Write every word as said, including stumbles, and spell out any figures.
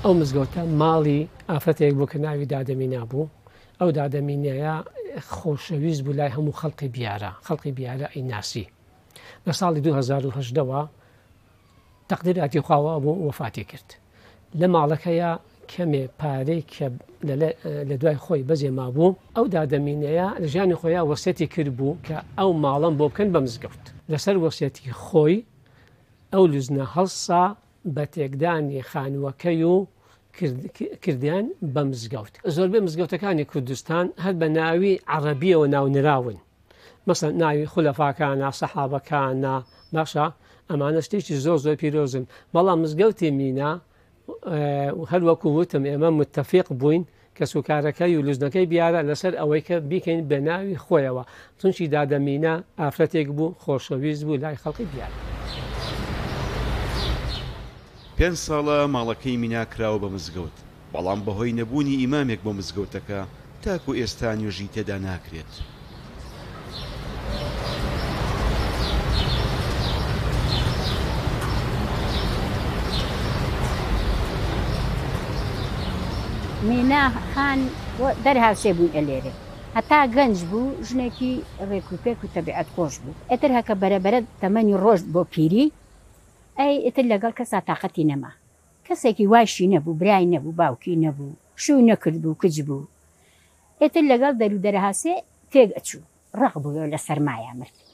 ئەو مزگەوتە ماڵی ئافرەتێک بوو کە ناوی دادەمینا بوو. ئەو دادەمینەیە خۆشەویست بوو لای هەموو خەڵقی بیارە خەڵقی بیارە ئەیناسی. لە ساڵی دوو هەزار و هەژدەوە تەقدیراتی خواوە بوو وەفاتی کرد. لە ماڵەکەیە کەمێ پارەی کە لە دوای خۆی بەجێما بوو، ئەو دادەمینەیە لە ژیانی خۆیان وەسیەتی کرد بوو کە ئەو ماڵم بۆ بکەن بە مزگەوت. لەسەر وەسیەتی خۆی ئەو لوزنە هەڵسا بە تێکدانی خانووەکەی و کردیان بە مزگەوت. زۆربەی مزگەوتەکانی کوردستان هەر بە ناوی عەرەبیەوە ناونراون، مەسەڵەن ناوی خولەفاکانە، سەحابەکانە، باشە ئەمانە شتێکی زۆر زۆر پیرۆزن. بەڵام مزگەوتی مینا هەر وەکو وتم ئێمە متتەفیق بووین کە سوکارەکەی و لوزنەکەی بیارە لەسەر ئەوەی کە بیکەین بە ناوی خۆیەوە، چونکی دادەمینە ئافرەتێک بوو خۆشەویست بوو لای خەڵقی بیارە. پێنج ساڵە ماڵەکەی مینا کراوە بە مزگەوت، بەڵام بەهۆی نەبوونی ئیمامێک بۆ مزگەوتەکە تاکو ئێستا نوێژی تێدا ناکرێت. مینا خان دەرهاوسێ بووین ئە لێرە، هەتا گەنج بوو، ژنێکی ڕێکوپێک و تەبیعەت خۆش بوو. ئێتر هەکە بەرەبەرە تەمەنی ڕۆژ بۆ پیری، ئەی ئێتر لەگەڵ کەسا تااقەتی نەما، کەسێکی واشی نەبوو، برای نەبوو، باوکی نەبوو، شوو نەکرد بوو، کچ بوو. ئێتر لەگەڵ دەرو دەرهاسێ تێک ئەچوو، ڕق بووە لە سەرمایە مرد.